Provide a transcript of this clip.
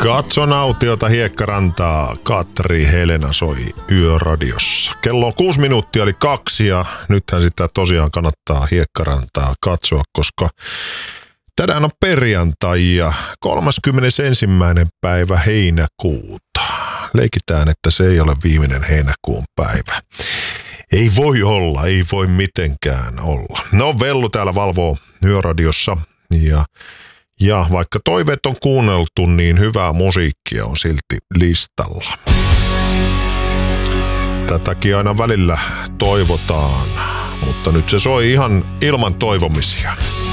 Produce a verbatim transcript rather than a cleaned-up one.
Katso nautiota Hiekkarantaa, Katri Helena soi Yöradiossa. Kello on kuusi minuuttia eli kaksi ja nythän sitä tosiaan kannattaa Hiekkarantaa katsoa, koska tänään on perjantai ja kolmaskymmenesensimmäinen päivä heinäkuuta. Leikitään, että se ei ole viimeinen heinäkuun päivä. Ei voi olla, ei voi mitenkään olla. No, Vellu täällä valvoo Yöradiossa ja Ja vaikka toiveet on kuunneltu, niin hyvää musiikkia on silti listalla. Tätäkin aina välillä toivotaan, mutta nyt se soi ihan ilman toivomisia.